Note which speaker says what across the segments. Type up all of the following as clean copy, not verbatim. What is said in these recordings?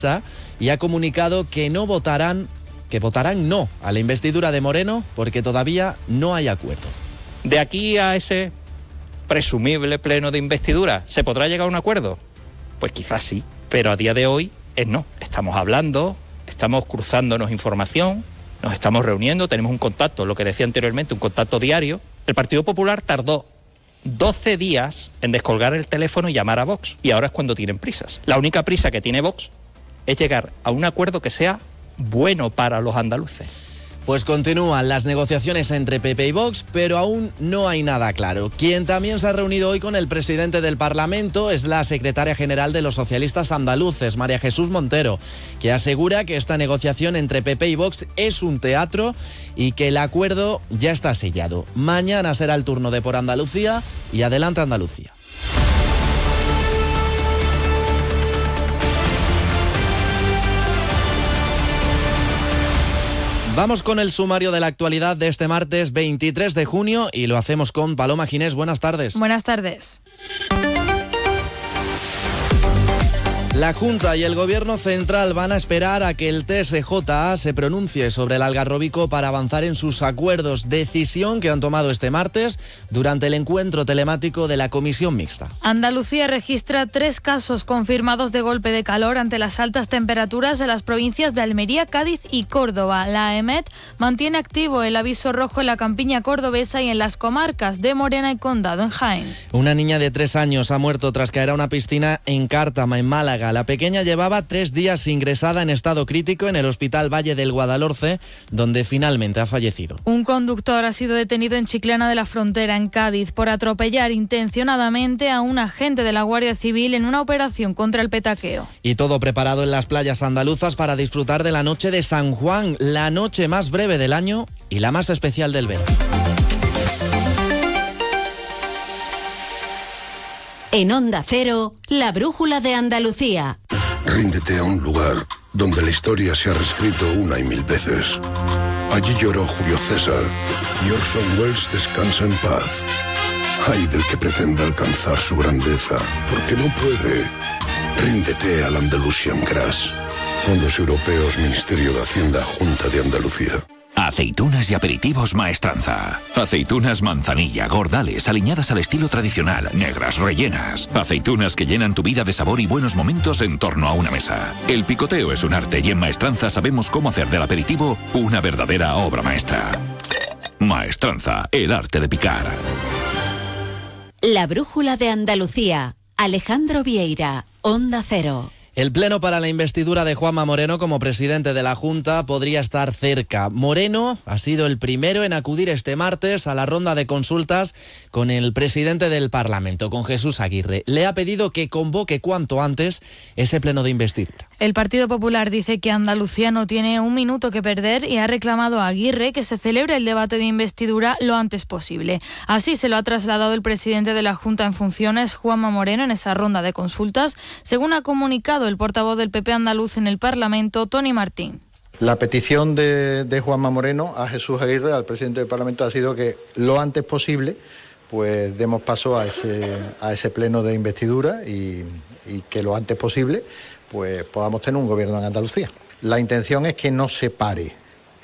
Speaker 1: y ha comunicado que votarán no a la investidura de Moreno porque todavía no hay acuerdo.
Speaker 2: De aquí a ese presumible pleno de investidura, ¿se podrá llegar a un acuerdo? Pues quizás sí, pero a día de hoy no. Estamos hablando, estamos cruzándonos información, nos estamos reuniendo, tenemos un contacto, lo que decía anteriormente, un contacto diario. El Partido Popular tardó 12 días en descolgar el teléfono y llamar a Vox, y ahora es cuando tienen prisas. La única prisa que tiene Vox es llegar a un acuerdo que sea bueno para los andaluces.
Speaker 1: Pues continúan las negociaciones entre PP y Vox, pero aún no hay nada claro. Quien también se ha reunido hoy con el presidente del Parlamento es la secretaria general de los socialistas andaluces, María Jesús Montero, que asegura que esta negociación entre PP y Vox es un teatro y que el acuerdo ya está sellado. Mañana será el turno de Por Andalucía y adelante Andalucía. Vamos con el sumario de la actualidad de este martes 23 de junio y lo hacemos con Paloma Ginés. Buenas tardes.
Speaker 3: Buenas tardes.
Speaker 1: La Junta y el Gobierno Central van a esperar a que el TSJA se pronuncie sobre el Algarrobico para avanzar en sus acuerdos, decisión que han tomado este martes durante el encuentro telemático de la Comisión Mixta.
Speaker 3: Andalucía registra 3 casos confirmados de golpe de calor ante las altas temperaturas en las provincias de Almería, Cádiz y Córdoba. La AEMET mantiene activo el aviso rojo en la campiña cordobesa y en las comarcas de Morena y Condado, en Jaén.
Speaker 1: Una niña de 3 años ha muerto tras caer a una piscina en Cártama, en Málaga. La pequeña llevaba 3 días ingresada en estado crítico en el Hospital Valle del Guadalhorce, donde finalmente ha fallecido.
Speaker 3: Un conductor ha sido detenido en Chiclana de la Frontera, en Cádiz, por atropellar intencionadamente a un agente de la Guardia Civil en una operación contra el petaqueo.
Speaker 1: Y todo preparado en las playas andaluzas para disfrutar de la noche de San Juan, la noche más breve del año y la más especial del verano.
Speaker 4: En Onda Cero, la brújula de Andalucía.
Speaker 5: Ríndete a un lugar donde la historia se ha reescrito una y mil veces. Allí lloró Julio César y Orson Welles descansa en paz. Ay del que pretenda alcanzar su grandeza, porque no puede. Ríndete al Andalusian Crash. Fondos Europeos, Ministerio de Hacienda, Junta de Andalucía.
Speaker 6: Aceitunas y aperitivos Maestranza. Aceitunas manzanilla, gordales, aliñadas al estilo tradicional, negras, rellenas. Aceitunas que llenan tu vida de sabor y buenos momentos en torno a una mesa. El picoteo es un arte y en Maestranza sabemos cómo hacer del aperitivo una verdadera obra maestra. Maestranza, el arte de picar.
Speaker 4: La brújula de Andalucía. Alejandro Vieira, Onda Cero.
Speaker 1: El pleno para la investidura de Juanma Moreno como presidente de la Junta podría estar cerca. Moreno ha sido el primero en acudir este martes a la ronda de consultas con el presidente del Parlamento, con Jesús Aguirre. Le ha pedido que convoque cuanto antes ese pleno de investidura.
Speaker 3: El Partido Popular dice que Andalucía no tiene un minuto que perder y ha reclamado a Aguirre que se celebre el debate de investidura lo antes posible. Así se lo ha trasladado el presidente de la Junta en funciones, Juanma Moreno, en esa ronda de consultas, según ha comunicado el portavoz del PP andaluz en el Parlamento, Tony Martín.
Speaker 7: La petición de Juanma Moreno a Jesús Aguirre, al presidente del Parlamento, ha sido que lo antes posible pues demos paso a ese pleno de investidura y que lo antes posible pues podamos tener un gobierno en Andalucía. La intención es que no se pare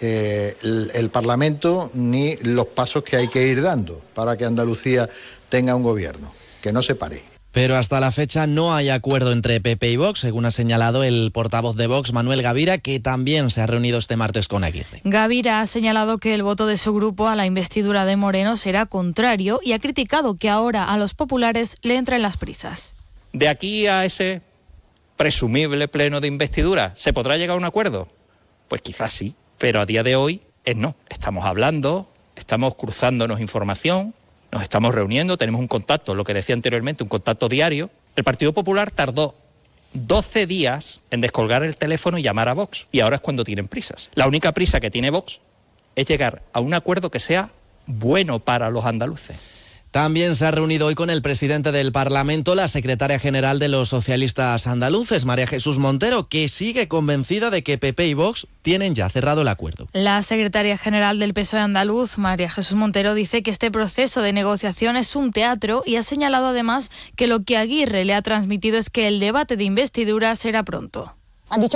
Speaker 7: el Parlamento ni los pasos que hay que ir dando para que Andalucía tenga un gobierno, que no se pare.
Speaker 1: Pero hasta la fecha no hay acuerdo entre PP y Vox, según ha señalado el portavoz de Vox, Manuel Gavira, que también se ha reunido este martes con Aguirre.
Speaker 3: Gavira ha señalado que el voto de su grupo a la investidura de Moreno será contrario y ha criticado que ahora a los populares le entren las prisas.
Speaker 2: De aquí a ese presumible pleno de investidura, ¿se podrá llegar a un acuerdo? Pues quizás sí, pero a día de hoy no. Estamos hablando, estamos cruzándonos información, nos estamos reuniendo, tenemos un contacto, lo que decía anteriormente, un contacto diario. El Partido Popular tardó 12 días en descolgar el teléfono y llamar a Vox, y ahora es cuando tienen prisas. La única prisa que tiene Vox es llegar a un acuerdo que sea bueno para los andaluces.
Speaker 1: También se ha reunido hoy con el presidente del Parlamento la secretaria general de los socialistas andaluces, María Jesús Montero, que sigue convencida de que PP y Vox tienen ya cerrado el acuerdo.
Speaker 3: La secretaria general del PSOE andaluz, María Jesús Montero, dice que este proceso de negociación es un teatro y ha señalado además que lo que Aguirre le ha transmitido es que el debate de investidura será pronto.
Speaker 8: Han dicho